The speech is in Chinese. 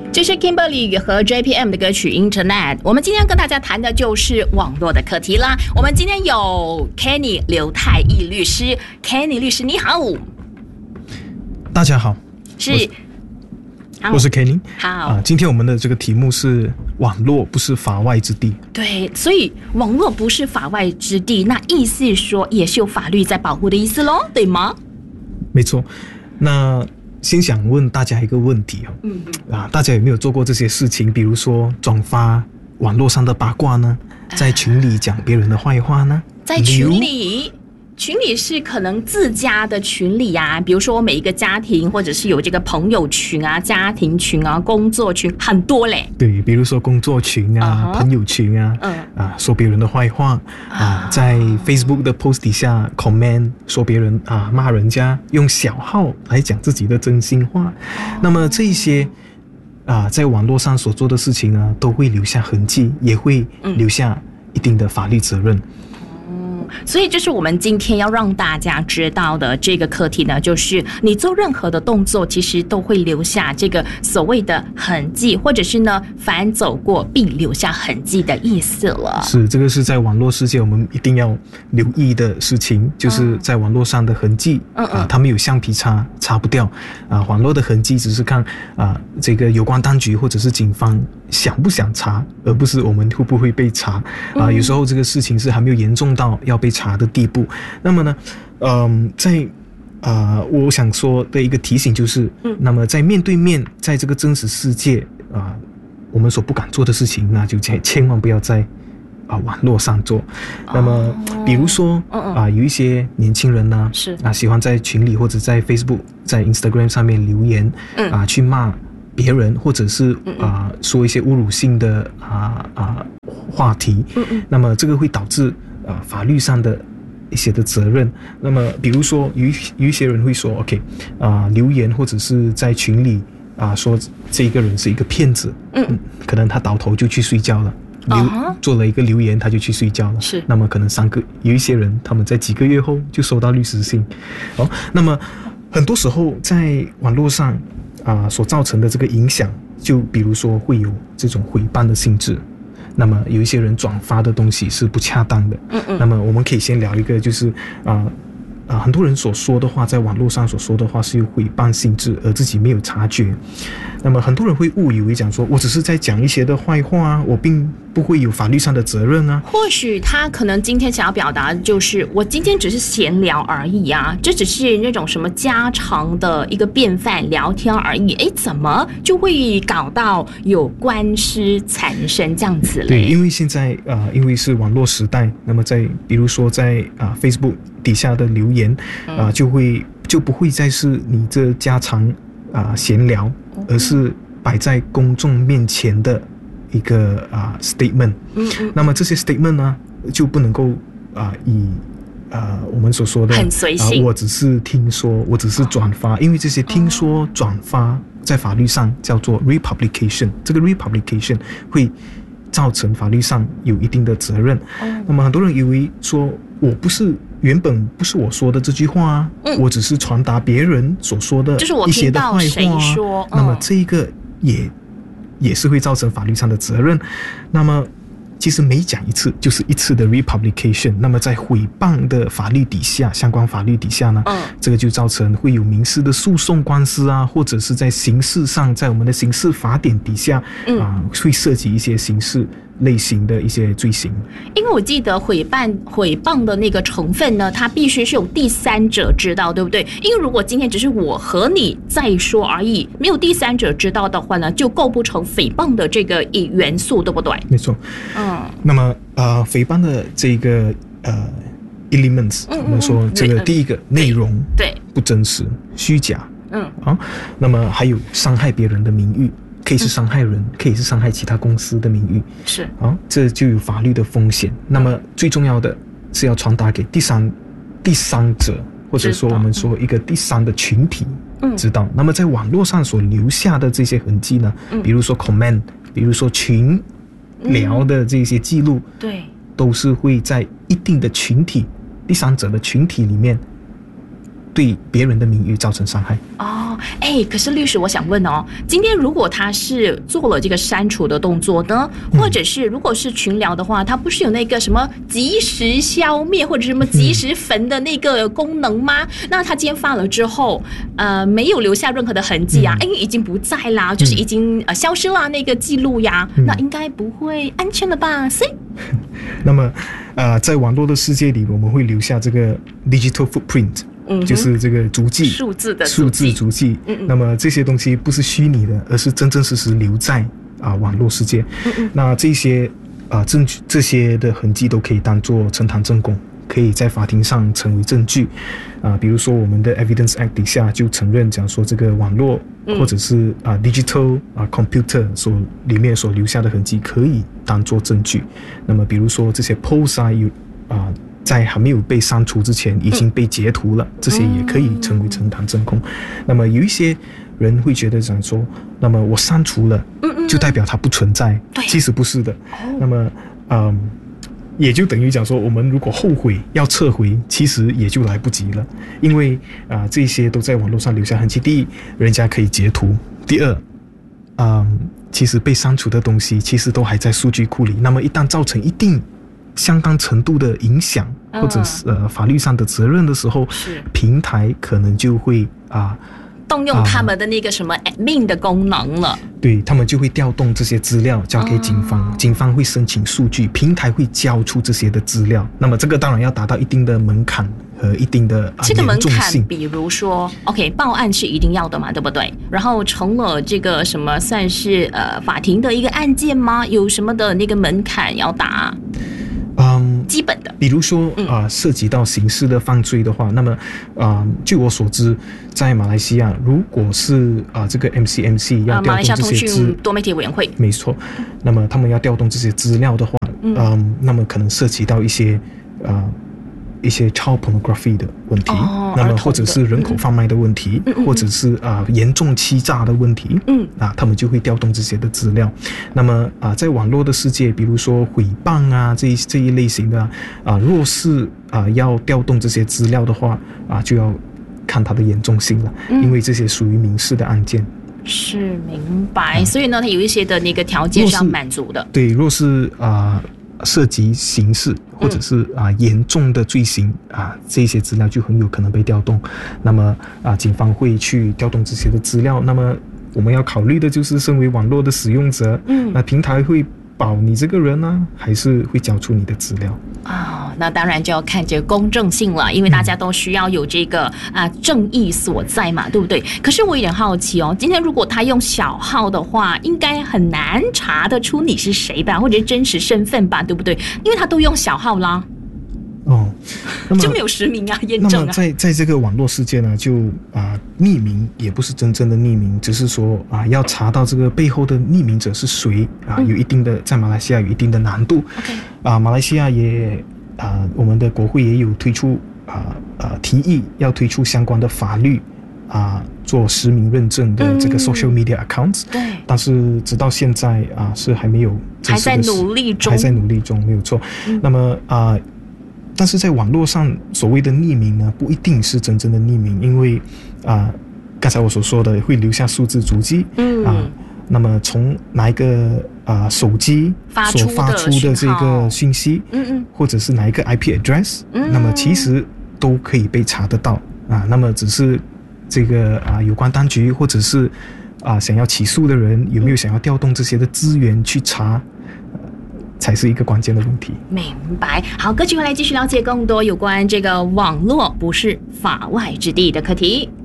这是 Kimberly 和 JPM 的歌曲 Internet。 我们今天跟大家谈的就是网络的课题啦。我们今天有 Kenny 刘太义律师。 Kenny 律师你好。 大家好，我是 Kenny。 好， 今天我们的这个题目是网络不是法外之地。 对，所以网络不是法外之地，那意思说也是有法律在保护的意思咯，对吗？ 没错。那先想问大家一个问题大家有没有做过这些事情？比如说转发网络上的八卦呢？在群里讲别人的坏话呢？ 在群里是可能自家的群里啊，比如说每一个家庭，或者是有这个朋友群啊、家庭群啊、工作群，很多嘞。 对，比如说工作群啊、朋友群啊，说别人的坏话在 Facebook 的 post 底下 comment 说别人骂人家，用小号来讲自己的真心话。那么这一些在网络上所做的事情呢，都会留下痕迹，也会留下一定的法律责任。 所以这是我们今天要让大家知道的这个课题呢，就是你做任何的动作其实都会留下这个所谓的痕迹，或者是呢凡走过必留下痕迹的意思了。 是，这个是在网络世界我们一定要留意的事情，就是在网络上的痕迹它没有橡皮擦不掉网络的痕迹只是看这个有关当局或者是警方想不想查，而不是我们会不会被查有时候这个事情是还没有严重到要被查的地步。那么呢在我想说的一个提醒就是那么在面对面，在这个真实世界我们所不敢做的事情，那就千万不要在网络上做。那么比如说有一些年轻人呢喜欢在群里或者在 Facebook 在 Instagram 上面留言去骂别人，或者是说一些侮辱性的话题那么这个会导致法律上的一些的责任。那么比如说有一些人会说 OK 留言或者是在群里说这个人是一个骗子可能他倒头就去睡觉了，做了一个留言他就去睡觉了。是，那么可能有一些人他们在几个月后就收到律师信那么很多时候在网络上所造成的这个影响，就比如说会有这种诽谤的性质。那么有一些人转发的东西是不恰当的那么我们可以先聊一个就是很多人所说的话，在网络上所说的话是有诽谤性质，而自己没有察觉。那么很多人会误以为讲说我只是在讲一些的坏话我并不会有法律上的责任或许他可能今天想要表达的就是我今天只是闲聊而已这只是那种什么家常的一个便饭聊天而已，怎么就会搞到有官司缠身这样子嘞？ 对，因为现在因为是网络时代，那么比如说在Facebook 底下的留言就不会再是你这家常闲聊，而是摆在公众面前的一个statement那么这些 statement 呢就不能够以我们所说的很随性我只是听说，我只是转发因为这些听说转发在法律上叫做 republication， 这个 republication 会造成法律上有一定的责任那么很多人以为说原本不是我说的这句话我只是传达别人所说的一些的坏话就是我听到谁说那么这一个也是会造成法律上的责任。那么其实每讲一次就是一次的 republication， 那么在诽谤的法律底下，相关法律底下呢这个就造成会有民事的诉讼官司或者是在刑事上，在我们的刑事法典底下会涉及一些刑事类型的一些罪行。 因为我记得诽谤的那个成分呢，它必须是有第三者知道，对不对？因为如果今天只是我和你在说而已，没有第三者知道的话呢，就构不成诽谤的这个元素，对不对？ 没错那么诽谤的这个elements 我们说这个第一个内容对不真实虚假那么还有伤害别人的名誉，可以是伤害人可以是伤害其他公司的名誉是这就有法律的风险。那么最重要的是要传达给第三者，或者说我们说一个第三的群体知道那么在网络上所留下的这些痕迹呢比如说 comment， 比如说群聊的这些记录对， 都是会在一定的群体第三者的群体里面对别人的名誉造成伤害可是律师，我想问哦，今天如果他是做了这个删除的动作呢，或者是如果是群聊的话，他不是有那个什么即时消灭或者什么即时焚的那个功能吗？那他今天发了之后，没有留下任何的痕迹啊，因为已经不在啦，就是已经消失了那个记录呀，那应该不会安全了吧？ 那么在网络的世界里，我们会留下这个 digital footprint。就是这个足迹，数字足迹。那么这些东西不是虚拟的，而是真真实实留在网络世界。那这些证据，这些的痕迹都可以当作呈堂证供，可以在法庭上成为证据。比如说我们的 Evidence Act 底下就承认讲说，这个网络或者是digital computer 里面所留下的痕迹可以当作证据。那么比如说这些 post 在还没有被删除之前已经被截图了，这些也可以成为呈堂证供。那么有一些人会觉得讲说，那么我删除了就代表它不存在，其实不是的。那么也就等于讲说，我们如果后悔要撤回，其实也就来不及了，因为这些都在网络上留下痕迹。第一，人家可以截图；第二，其实被删除的东西其实都还在数据库里。那么一旦造成一定相当程度的影响，或者是法律上的责任的时候，平台可能就会动用他们的那个什么 admin 的功能了。 对，他们就会调动这些资料交给警方，警方会申请数据，平台会交出这些的资料。那么这个当然要达到一定的门槛和一定的这个门槛， 严重性。 比如说 OK 报案是一定要的嘛，对不对？然后成了这个什么算是法庭的一个案件吗？有什么的那个门槛要达？基本的， 比如说涉及到刑事的犯罪的话，那么据我所知，在马来西亚，如果是这个 MCMC 要调动这些马来西亚通讯多媒体委员会， 没错，那么他们要调动这些资料的话，那么可能涉及到一些child pornography 的问题，那么或者是人口贩卖的问题，或者是严重欺诈的问题，他们就会调动这些的资料。那么在网络的世界，比如说诽谤这一类型的若是要调动这些资料的话就要看它的严重性了，因为这些属于民事的案件。 是，明白。所以呢，它有一些的那个条件是要满足的。 对，若是涉及刑事或者是严重的罪行这些资料就很有可能被调动。那么警方会去调动这些的资料。那么我们要考虑的就是身为网络的使用者，那平台会保你这个人呢，还是会交出你的资料？ 那当然就要看这个公正性了，因为大家都需要有这个正义所在嘛，对不对？可是我有点好奇哦，今天如果他用小号的话，应该很难查得出你是谁吧，或者是真实身份吧，对不对？因为他都用小号啦。那么就没有实名验证。 那么在这个网络世界呢，就匿名也不是真正的匿名，只是说要查到这个背后的匿名者是谁有一定的，在马来西亚有一定的难度。马来西亚也我们的国会也有推出提议要推出相关的法律做实名认证的这个 social media accounts，对，但是直到现在是还没有， 还在努力中， 没有错。那么但是在网络上所谓的匿名呢，不一定是真正的匿名，因为刚才我所说的会留下数字足迹，那么从哪一个手机所发出的这个讯息，或者是哪一个 IP address，那么其实都可以被查得到那么只是这个有关当局或者是想要起诉的人有没有想要调动这些的资源去查，才是一个关键的问题。 明白。好，歌曲回来继续了解更多有关这个网络不是法外之地的课题。